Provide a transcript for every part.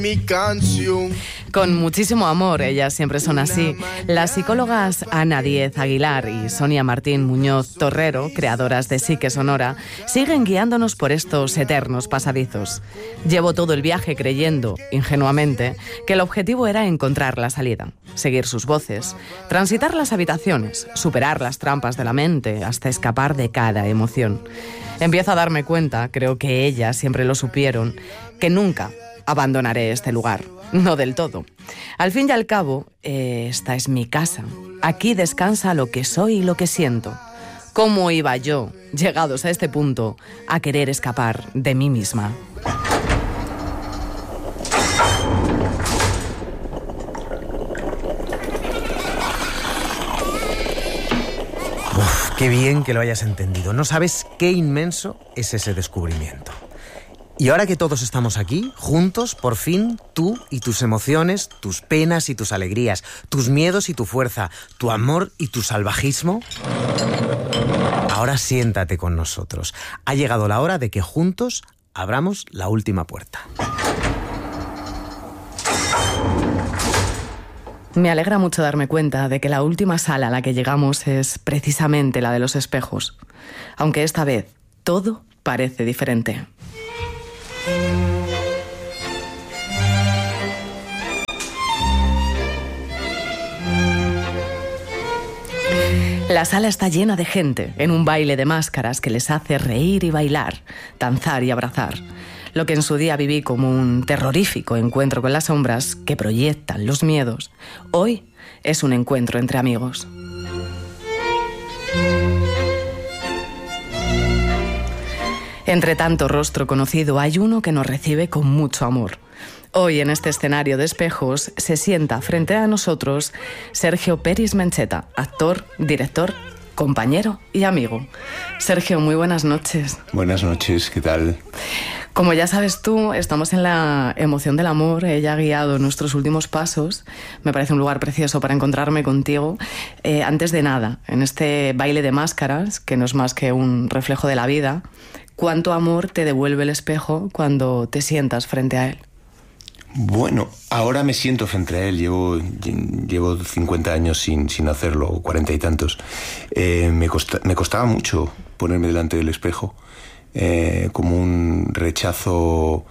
Mi canción. Con muchísimo amor, ellas siempre son así. Las psicólogas Ana Díez Aguilar y Sonia Martín Muñoz Torrero, creadoras de Psique Sonora, siguen guiándonos por estos eternos pasadizos. Llevo todo el viaje creyendo, ingenuamente, que el objetivo era encontrar la salida, seguir sus voces, transitar las habitaciones, superar las trampas de la mente hasta escapar de cada emoción. Empiezo a darme cuenta, creo que ellas siempre lo supieron, que nunca abandonaré este lugar. No del todo. Al fin y al cabo, esta es mi casa. Aquí descansa lo que soy y lo que siento. ¿Cómo iba yo, llegados a este punto, a querer escapar de mí misma? Uf, qué bien que lo hayas entendido. No sabes qué inmenso es ese descubrimiento. Y ahora que todos estamos aquí, juntos, por fin, tú y tus emociones, tus penas y tus alegrías, tus miedos y tu fuerza, tu amor y tu salvajismo, ahora siéntate con nosotros. Ha llegado la hora de que juntos abramos la última puerta. Me alegra mucho darme cuenta de que la última sala a la que llegamos es precisamente la de los espejos, aunque esta vez todo parece diferente. La sala está llena de gente, en un baile de máscaras que les hace reír y bailar, danzar y abrazar. Lo que en su día viví como un terrorífico encuentro con las sombras que proyectan los miedos, hoy es un encuentro entre amigos. Entre tanto rostro conocido hay uno que nos recibe con mucho amor. Hoy en este escenario de espejos se sienta frente a nosotros Sergio Peris Mencheta, actor, director, compañero y amigo. Sergio, muy buenas noches. Buenas noches, ¿qué tal? Como ya sabes tú, estamos en la emoción del amor. Ella ha guiado nuestros últimos pasos. Me parece un lugar precioso para encontrarme contigo. Antes de nada, en este baile de máscaras, que no es más que un reflejo de la vida, ¿cuánto amor te devuelve el espejo cuando te sientas frente a él? Bueno, ahora me siento frente a él. Llevo 50 años sin hacerlo, 40 y tantos. Me costaba mucho ponerme delante del espejo. Como un rechazo,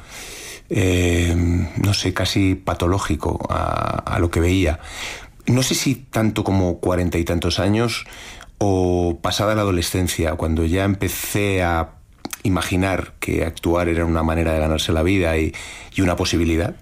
no sé, casi patológico a lo que veía. No sé si tanto como 40 y tantos años o pasada la adolescencia, cuando ya empecé a imaginar que actuar era una manera de ganarse la vida y una posibilidad.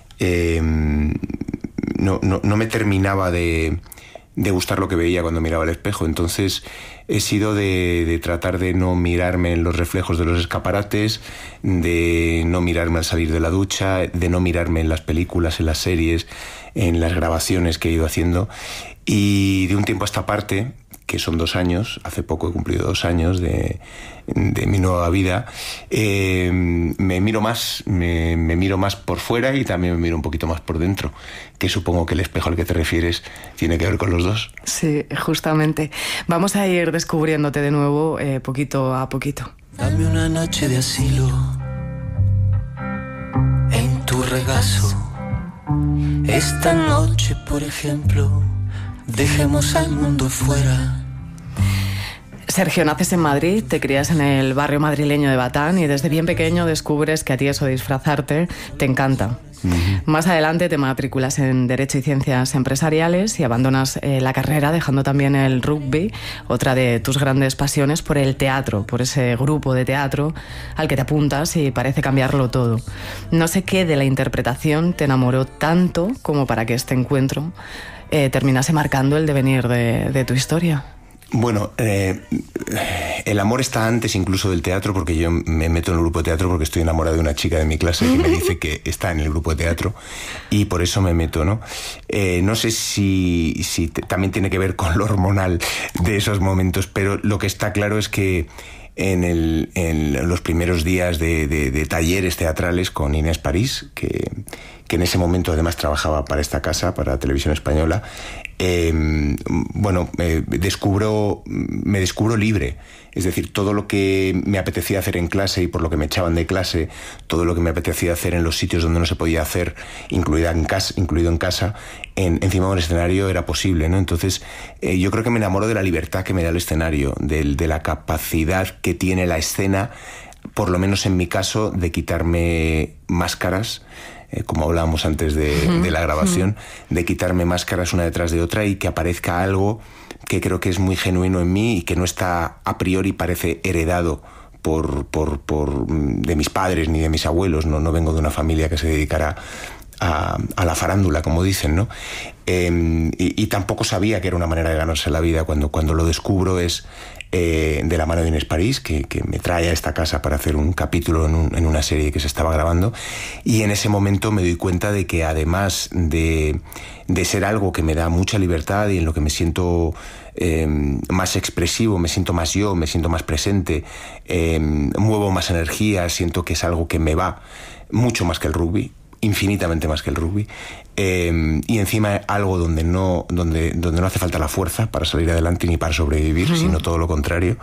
No me terminaba de gustar lo que veía cuando miraba al espejo. Entonces he sido de tratar de no mirarme en los reflejos de los escaparates, de no mirarme al salir de la ducha, de no mirarme en las películas, en las series, en las grabaciones que he ido haciendo. Y de un tiempo a esta parte, que son 2 años, hace poco he cumplido 2 años de mi nueva vida, me miro más por fuera y también me miro un poquito más por dentro, que supongo que el espejo al que te refieres tiene que ver con los dos. Sí, justamente. Vamos a ir descubriéndote de nuevo poquito a poquito. Dame una noche de asilo en tu regazo. Esta noche, por ejemplo, dejemos al mundo fuera. Sergio, naces en Madrid, te crías en el barrio madrileño de Batán y desde bien pequeño descubres que a ti eso de disfrazarte te encanta. Más adelante te matriculas en Derecho y Ciencias Empresariales y abandonas la carrera dejando también el rugby, otra de tus grandes pasiones, por el teatro, por ese grupo de teatro al que te apuntas y parece cambiarlo todo. No sé qué de la interpretación te enamoró tanto como para que este encuentro terminase marcando el devenir de tu historia. Bueno, el amor está antes incluso del teatro, porque yo me meto en el grupo de teatro porque estoy enamorado de una chica de mi clase que me dice que está en el grupo de teatro y por eso me meto, ¿no? No sé si también tiene que ver con lo hormonal de esos momentos, pero lo que está claro es que en los primeros días de talleres teatrales con Inés París, que en ese momento además trabajaba para esta casa, para Televisión Española, me descubro libre. Es decir, todo lo que me apetecía hacer en clase y por lo que me echaban de clase, todo lo que me apetecía hacer en los sitios donde no se podía hacer, incluido en casa, encima de un escenario era posible, ¿no? Entonces, yo creo que me enamoro de la libertad que me da el escenario, de la capacidad que tiene la escena, por lo menos en mi caso, de quitarme máscaras, como hablábamos antes de la grabación, de quitarme máscaras una detrás de otra y que aparezca algo que creo que es muy genuino en mí y que no está a priori, parece heredado de mis padres ni de mis abuelos. No vengo de una familia que se dedicara a la farándula, como dicen, ¿no? Y tampoco sabía que era una manera de ganarse la vida. Cuando lo descubro es de la mano de Inés París, que me trae a esta casa para hacer un capítulo en una serie que se estaba grabando, y en ese momento me doy cuenta de que además de ser algo que me da mucha libertad y en lo que me siento más expresivo, me siento más yo, me siento más presente, muevo más energía, siento que es algo que me va mucho más que el rugby, infinitamente más que el rugby, y encima algo donde no hace falta la fuerza para salir adelante ni para sobrevivir, sino todo lo contrario.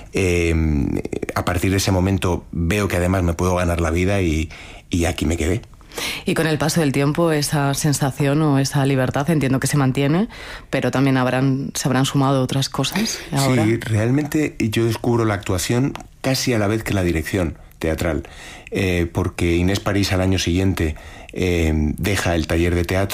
A partir de ese momento veo que además me puedo ganar la vida y aquí me quedé. Y con el paso del tiempo esa sensación o esa libertad entiendo que se mantiene, pero también se habrán sumado otras cosas ahora. Sí, realmente yo descubro la actuación casi a la vez que la dirección teatral, porque Inés París al año siguiente deja el taller de teatro